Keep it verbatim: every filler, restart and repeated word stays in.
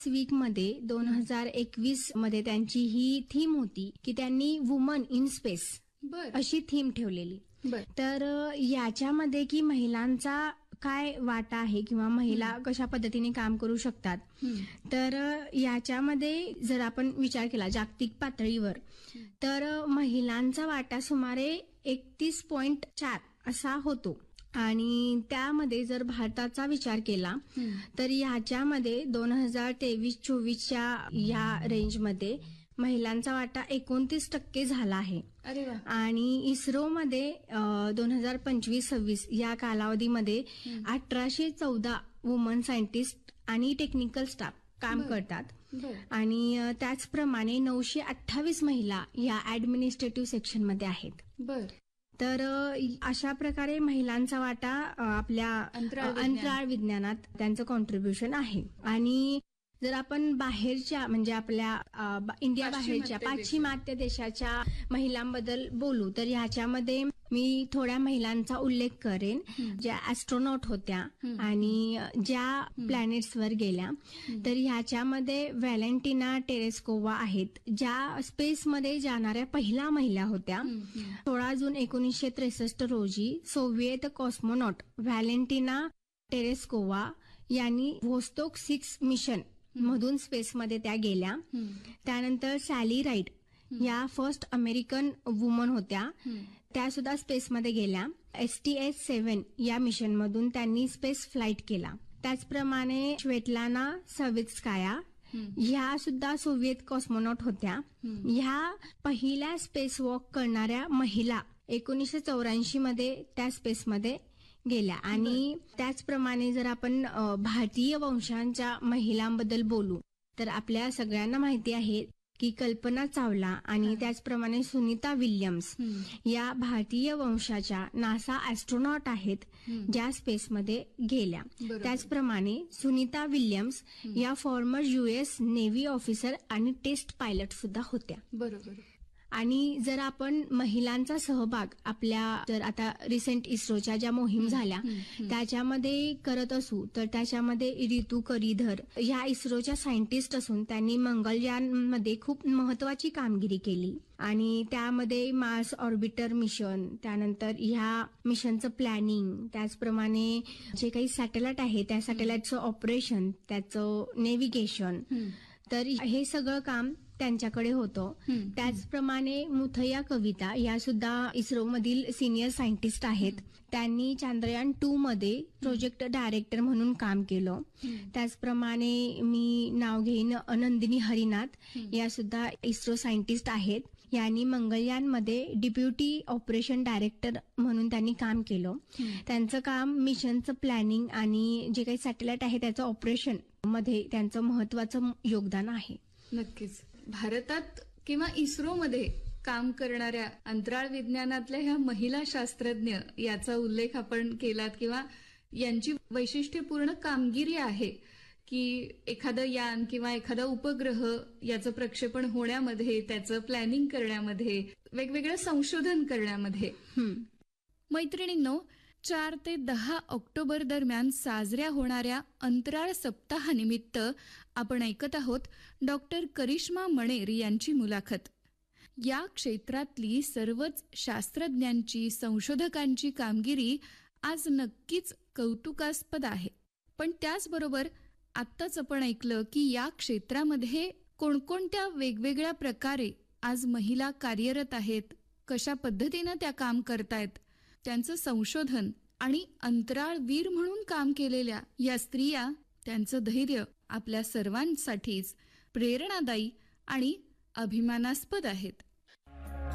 Weak मध्ये दोन हजार एकवीस मध्ये त्यांची ही थीम होती की त्यांनी वुमन इन स्पेस अशी थीम ठेवलेली. तर याच्यामध्ये की महिलांचा काय वाटा आहे किंवा महिला कशा पद्धतीने काम करू शकतात. तर याच्यामध्ये जर आपण विचार केला जागतिक पातळीवर तर महिलांचा वाटा सुमारे एकतीस पॉइंट चार असा होतो. आणि त्यामध्ये जर भारताचा विचार केला तर याच्यामध्ये दोन हजार तेवीस चोवीसच्या या रेंजमध्ये महिलांचा वाटा एकोणतीस टक्के झाला आहे. अरे वा. आणि इस्रोमध्ये दोन हजार पंचवीस सव्वीस या कालावधीमध्ये अठराशे चौदा वुमन सायंटिस्ट आणि टेक्निकल स्टाफ काम करतात. आणि त्याचप्रमाणे नऊशे अठ्ठावीस महिला या ऍडमिनिस्ट्रेटिव्ह सेक्शन मध्ये आहेत. बर. तर अशा प्रकारे महिलांचा वाटा आपल्या अंतराळ विज्ञानात त्यांचं कॉन्ट्रीब्युशन आहे. आणि जर आपण बाहेरच्या म्हणजे आपल्या इंडिया बाहेरच्या पाश्चिमात्य देशाच्या महिलांबद्दल बोलू तर ह्याच्यामध्ये मी थोड्या महिलांचा उल्लेख करेन ज्या ऍस्ट्रॉनॉट होत्या आणि ज्या प्लॅनेट्सवर गेल्या. तर ह्याच्यामध्ये व्हॅलेंटिना टेरेस्कोवा आहेत ज्या स्पेसमध्ये जाणाऱ्या पहिल्या महिला होत्या. सोळा जून एकोणीसशे त्रेसष्ट रोजी सोव्हिएत कॉस्मोनॉट व्हॅलेंटिना टेरेस्कोवा यांनी व्होस्टोक सिक्स मिशन मधून स्पेसमध्ये त्या गेल्या. त्यानंतर सॅली राईट या फर्स्ट अमेरिकन वुमन होत्या, त्या सुद्धा स्पेसमध्ये गेल्या. एस टी एस सेव्हन या मिशन मधून त्यांनी स्पेस फ्लाईट केला. त्याचप्रमाणे श्वेतलाना सवित्स्काया ह्या सुद्धा सोव्हिएत कॉस्मोनॉट होत्या. ह्या पहिल्या स्पेस वॉक करणाऱ्या महिला एकोणीसशे चौऱ्याऐंशी मध्ये त्या स्पेसमध्ये गेल्या. आणि त्याचप्रमाणे जर आपण भारतीय वंशांच्या महिलांबद्दल बोलू तर आपल्या सगळ्यांना माहिती आहे की कल्पना चावला आणि त्याचप्रमाणे सुनीता विल्यम्स या भारतीय वंशाच्या नासा ऍस्ट्रॉनॉट आहेत ज्या स्पेसमध्ये गेल्या. त्याचप्रमाणे सुनीता विल्यम्स या फॉर्मर युएस नेव्ही ऑफिसर आणि टेस्ट पायलट सुद्धा होत्या. बरोबर. आणि जर आपण महिलांचा सहभाग आपल्या जर आता रिसेंट इस्रोच्या ज्या मोहीम झाल्या त्याच्यामध्ये करत असू तर त्याच्यामध्ये रितू करीधर ह्या इस्रोच्या सायंटिस्ट असून त्यांनी मंगळयानमध्ये खूप महत्वाची कामगिरी केली. आणि त्यामध्ये मार्स ऑर्बिटर मिशन, त्यानंतर ह्या मिशनचं प्लॅनिंग, त्याचप्रमाणे जे काही सॅटेलाइट आहे त्या सॅटेलाइटचं ऑपरेशन, त्याचं नेव्हिगेशन, तर हे सगळं काम त्यांच्याकडे होतं. त्याचप्रमाणे मुथय्या कविता या सुद्धा इस्रोमधील सिनियर सायंटिस्ट आहेत. त्यांनी चांद्रयान टू मध्ये प्रोजेक्ट डायरेक्टर म्हणून काम केलं. त्याचप्रमाणे मी नाव घेईन नंदिनी हरिनाथ या सुद्धा इस्रो सायंटिस्ट आहेत. यांनी मंगळयानमध्ये डेप्युटी ऑपरेशन डायरेक्टर म्हणून त्यांनी काम केलं. त्यांचं काम मिशनचं प्लॅनिंग आणि जे काही सॅटेलाइट आहे त्याचं ऑपरेशन मध्ये त्यांचं महत्वाचं योगदान आहे. नक्कीच. भारतात किंवा इस्रोमध्ये काम करणाऱ्या अंतराळ विज्ञानातल्या ह्या महिला शास्त्रज्ञ याचा उल्लेख आपण केलात किंवा यांची वैशिष्ट्यपूर्ण कामगिरी आहे की एखादं यान किंवा एखादा उपग्रह याचं प्रक्षेपण होण्यामध्ये, त्याचं प्लॅनिंग करण्यामध्ये, वेगवेगळं संशोधन करण्यामध्ये. मैत्रिणींनो, चार ते दहा ऑक्टोबर दरम्यान साजऱ्या होणाऱ्या अंतराळ सप्ताहानिमित्त आपण ऐकत आहोत डॉक्टर करिश्मा मणेर यांची मुलाखत. या क्षेत्रातली सर्वच शास्त्रज्ञांची, संशोधकांची कामगिरी आज नक्कीच कौतुकास्पद आहे. पण त्याचबरोबर आत्ताच आपण ऐकलं की या क्षेत्रामध्ये कोणकोणत्या वेगवेगळ्या प्रकारे आज महिला कार्यरत आहेत, कशा पद्धतीनं त्या काम करतायत, त्यांचं संशोधन आणि अंतराळवीर म्हणून काम केलेल्या या स्त्रिया, त्यांचं धैर्य आपल्या सर्वांसाठीच प्रेरणादायी आणि अभिमानास्पद आहेत.